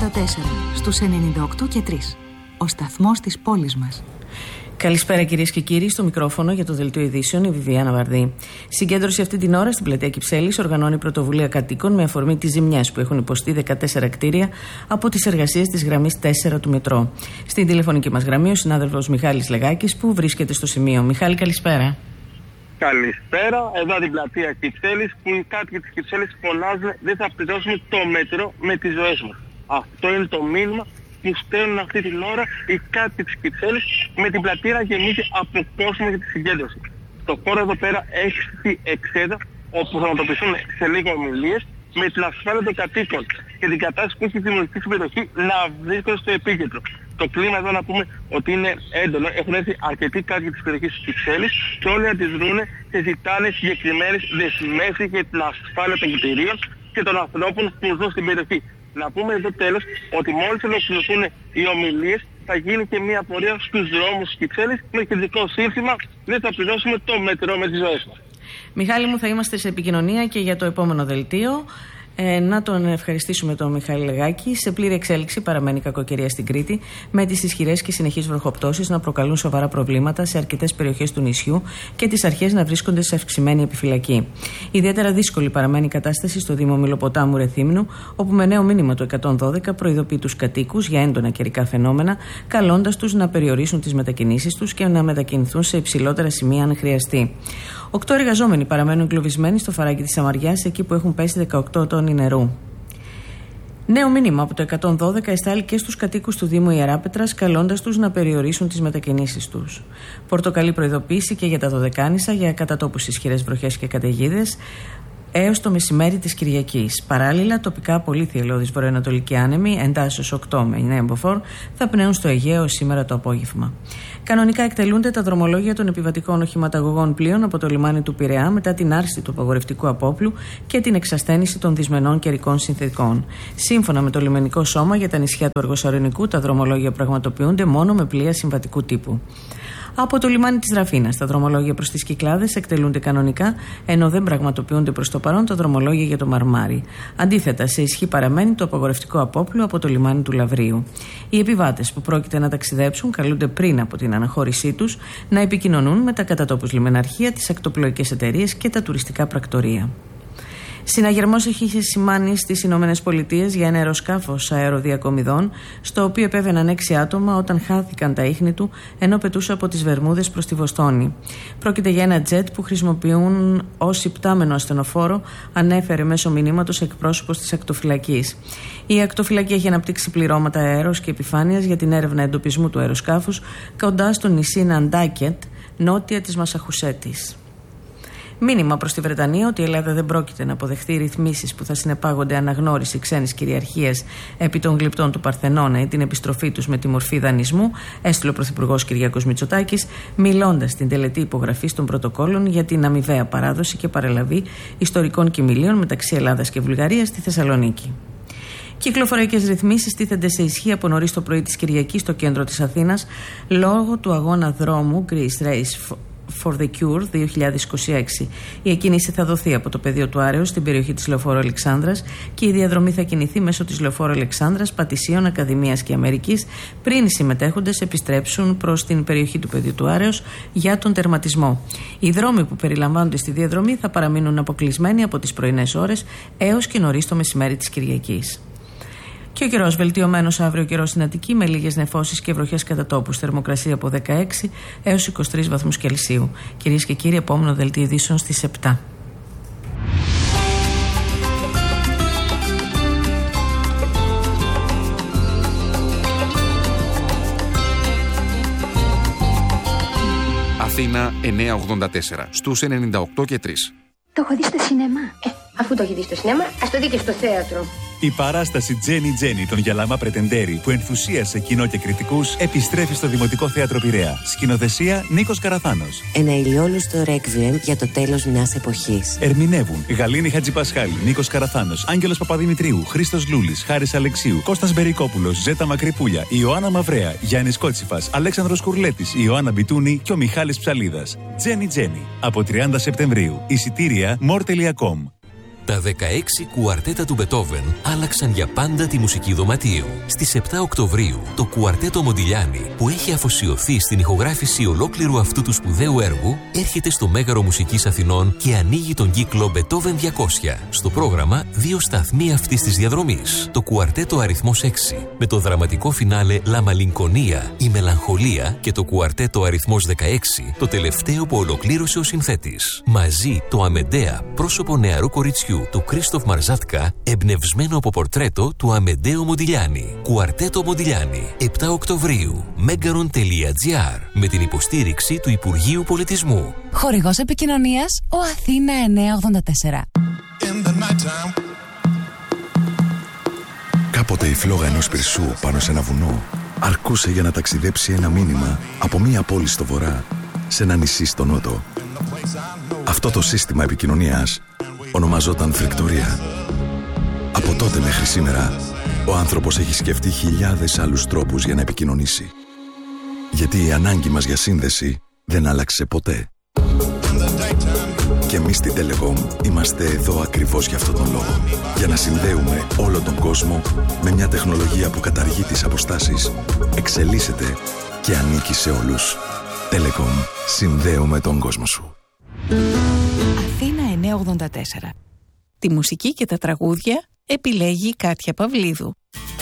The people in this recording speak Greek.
στους 98 και 3. Ο σταθμός της πόλης μας. Καλησπέρα κυρίες και κύριοι, στο μικρόφωνο για το Δελτίο Ειδήσεων η Βιβιάνα Βαρδί. Συγκέντρωση αυτή την ώρα στην πλατεία Κυψέλης οργανώνει πρωτοβουλία κατοίκων με αφορμή τις ζημιές που έχουν υποστεί 14 κτίρια από τις εργασίες της γραμμής 4 του μετρό. Στην τηλεφωνική μας γραμμή ο συνάδελφος Μιχάλης Λεγάκης που βρίσκεται στο σημείο. Μιχάλη, καλησπέρα. Καλησπέρα, εδώ την πλατεία Κυψέλης που οι κάτοικοι της Κυψέλης φωνάζουν δεν θα πληρώσουμε το μέτρο με τις ζωές μας. Αυτό είναι το μήνυμα που στέλνουν αυτή την ώρα οι κάτοικοι της Κυψέλης με την πλατεία να γεμίσει από κόσμο για τη συγκέντρωση. Το χώρο εδώ πέρα έχει στηθεί εξέδρα όπου θα αντιμετωπιστούν σε λίγο ομιλίες με την ασφάλεια των κατοίκων και την κατάσταση που έχει δημιουργηθεί στην περιοχή να βρίσκονται στο επίκεντρο. Το κλίμα εδώ να πούμε ότι είναι έντονο. Έχουν έρθει αρκετοί κάτοικοι της περιοχής της Κυψέλης και όλοι αντιδρούν και ζητάνε συγκεκριμένες δεσμεύσεις για την ασφάλεια των κτηρίων και των ανθρώπων που ζουν στην περιοχή. Να πούμε εδώ τέλος ότι μόλις ολοκληρωθούν οι ομιλίες θα γίνει και μια πορεία στους δρόμους της Κυψέλης με κεντρικό σύνθημα δεν θα πληρώσουμε το μετρό με τις ζωές μας. Μιχάλη μου, θα είμαστε σε επικοινωνία και για το επόμενο δελτίο. Να τον ευχαριστήσουμε τον Μιχάλη Λεγάκη. Σε πλήρη εξέλιξη παραμένει η κακοκαιρία στην Κρήτη, με τις ισχυρές και συνεχείς βροχοπτώσεις να προκαλούν σοβαρά προβλήματα σε αρκετές περιοχές του νησιού και τις αρχές να βρίσκονται σε αυξημένη επιφυλακή. Ιδιαίτερα δύσκολη παραμένει η κατάσταση στο Δήμο Μηλοποτάμου Ρεθύμνου, όπου με νέο μήνυμα το 112 προειδοποιεί τους κατοίκους για έντονα καιρικά φαινόμενα, καλώντας τους να περιορίσουν τις μετακινήσεις τους και να μετακινηθούν σε υψηλότερα σημεία αν χρειαστεί. 8 εργαζόμενοι παραμένουν εγκλωβισμένοι στο φαράγγι της Σαμαριάς, εκεί που έχουν πέσει 18 τόνοι νερού. Νέο μήνυμα από το 112 εστάλει και στους κατοίκους του Δήμου Ιεράπετρας, καλώντας τους να περιορίσουν τις μετακινήσεις τους. Πορτοκαλί προειδοποίηση και για τα Δωδεκάνησα για κατά τόπους ισχυρές βροχές και καταιγίδες έως το μεσημέρι της Κυριακής. Παράλληλα, τοπικά πολύ θυελλώδης βορειοανατολική άνεμη, εντάσσεως 8 με 9 μποφόρ, θα πνέουν στο Αιγαίο σήμερα το απόγευμα. Κανονικά εκτελούνται τα δρομολόγια των επιβατικών οχηματαγωγών πλοίων από το λιμάνι του Πειραιά μετά την άρση του απαγορευτικού απόπλου και την εξασθένιση των δυσμενών καιρικών συνθηκών. Σύμφωνα με το λιμενικό σώμα, για τα νησιά του Αργοσαρονικού, τα δρομολόγια πραγματοποιούνται μόνο με πλοία συμβατικού τύπου. Από το λιμάνι της Ραφίνας, τα δρομολόγια προς τις Κυκλάδες εκτελούνται κανονικά, ενώ δεν πραγματοποιούνται προς το παρόν τα δρομολόγια για το Μαρμάρι. Αντίθετα, σε ισχύ παραμένει το απαγορευτικό απόπλου από το λιμάνι του Λαβρίου. Οι επιβάτες που πρόκειται να ταξιδέψουν καλούνται πριν από την αναχώρησή τους να επικοινωνούν με τα κατατόπους λιμεναρχεία, τις ακτοπλοϊκές εταιρείες και τα τουριστικά πρακτορεία. Συναγερμός έχει σημάνει στις ΗΠΑ για ένα αεροσκάφος αεροδιακομιδών, στο οποίο επέβαιναν 6 άτομα όταν χάθηκαν τα ίχνη του ενώ πετούσε από τις Βερμούδες προς τη Βοστόνη. Πρόκειται για ένα τζετ που χρησιμοποιούν ως υπτάμενο ασθενοφόρο, ανέφερε μέσω μηνύματος εκπρόσωπος της ακτοφυλακής. Η ακτοφυλακή έχει αναπτύξει πληρώματα αέρος και επιφάνειας για την έρευνα εντοπισμού του αεροσκάφους κοντά στο νησί Ναντάκετ, νότια της Μασαχουσέτης. Μήνυμα προς τη Βρετανία ότι η Ελλάδα δεν πρόκειται να αποδεχθεί ρυθμίσεις που θα συνεπάγονται αναγνώριση ξένης κυριαρχίας επί των γλυπτών του Παρθενώνα ή την επιστροφή τους με τη μορφή δανεισμού, έστειλε ο Πρωθυπουργός Κυριάκος Μητσοτάκης, μιλώντας στην τελετή υπογραφής των πρωτοκόλων για την αμοιβαία παράδοση και παρελαβή ιστορικών κοιμηλίων μεταξύ Ελλάδας και Βουλγαρίας στη Θεσσαλονίκη. Κυκλοφοριακές ρυθμίσεις τίθενται σε ισχύ από νωρίς το πρωί της Κυριακής στο κέντρο της Αθήνας λόγω του αγώνα δρόμου Greece Race for the Cure 2026. Η εκκίνηση θα δοθεί από το πεδίο του Άρεως στην περιοχή της Λεωφόρου Αλεξάνδρας και η διαδρομή θα κινηθεί μέσω της Λεωφόρου Αλεξάνδρας, Πατησίων, Ακαδημίας και Αμερικής πριν οι συμμετέχοντες επιστρέψουν προς την περιοχή του πεδίου του Άρεως για τον τερματισμό. Οι δρόμοι που περιλαμβάνονται στη διαδρομή θα παραμείνουν αποκλεισμένοι από τις πρωινές ώρες έως και νωρίς το μεσημέρι της Κυριακής. Και ο καιρός βελτιωμένος αύριο καιρός στην Αττική με λίγες νεφώσεις και βροχές κατά τόπους. Θερμοκρασία από 16 έως 23 βαθμούς Κελσίου. Κυρίες και κύριοι, επόμενο δελτίο ειδήσεων στις 7. Αθήνα 984 στους 98 και 3. Το έχω δει στο σινεμά. Αφού το έχει δει στο σινεμά, ας το δει και στο θέατρο. Η παράσταση Τζένι Τζένι των Γιαλάμα Πρετεντέρη που ενθουσίασε κοινό και κριτικούς επιστρέφει στο Δημοτικό Θέατρο Πειραιά. Σκηνοθεσία Νίκος Καραθάνος. Ένα ηλιόλουστο ρέκβιεμ για το τέλος μιας εποχής. Ερμηνεύουν Γαλήνη Χατζηπασχάλη, Νίκος Καραθάνος, Άγγελος Παπαδημητρίου, Χρήστος Λούλης, Χάρης Αλεξίου, Κώστας Μπερικόπουλος, Ζέτα Μακρυπούλια, Ιωάννα Μαυρέα, Γιάννης Κότσιφας, Αλέξανδρος Κουρλέτης, Ιωάννα Μπιτούνη και ο Μιχάλης Ψαλίδας. Τζένι Τζένι από 30 Σεπτεμβρίου. Εισιτήρια more.com. Τα 16 κουαρτέτα του Μπετόβεν άλλαξαν για πάντα τη μουσική δωματίου. Στις 7 Οκτωβρίου, το κουαρτέτο Μοντιλιάνι, που έχει αφοσιωθεί στην ηχογράφηση ολόκληρου αυτού του σπουδαίου έργου, έρχεται στο Μέγαρο Μουσικής Αθηνών και ανοίγει τον κύκλο Μπετόβεν 200. Στο πρόγραμμα, 2 σταθμοί αυτής της διαδρομής. Το κουαρτέτο αριθμός 6, με το δραματικό φινάλε La Malinconia, η Μελαγχολία, και το κουαρτέτο αριθμός 16, το τελευταίο που ολοκλήρωσε ο συνθέτης. Μαζί, το Αμεντέα, πρόσωπο νεαρού κοριτσιού του Κρίστοφ Μαρζάτκα, εμπνευσμένο από πορτρέτο του Αμεντέο Μοντιλιάνι. Κουαρτέτο Μοντιλιάνι, 7 Οκτωβρίου, megaron.gr, με την υποστήριξη του Υπουργείου Πολιτισμού. Χορηγός επικοινωνίας, ο Αθήνα 984. Κάποτε η φλόγα ενός πυρσού πάνω σε ένα βουνό αρκούσε για να ταξιδέψει ένα μήνυμα από μία πόλη στο βορρά σε ένα νησί στο νότο. Αυτό το σύστημα επικοινωνίας ονομαζόταν φρικτορία. Από τότε μέχρι σήμερα, ο άνθρωπος έχει σκεφτεί χιλιάδες άλλους τρόπους για να επικοινωνήσει. Γιατί η ανάγκη μας για σύνδεση δεν άλλαξε ποτέ. Και εμείς στη Telecom είμαστε εδώ ακριβώς για αυτόν τον λόγο. Για να συνδέουμε όλο τον κόσμο με μια τεχνολογία που καταργεί τις αποστάσεις, εξελίσσεται και ανήκει σε όλους. Telecom. Συνδέουμε τον κόσμο σου. Αθήνα 984. Τη μουσική και τα τραγούδια επιλέγει η Κάτια Παυλίδου.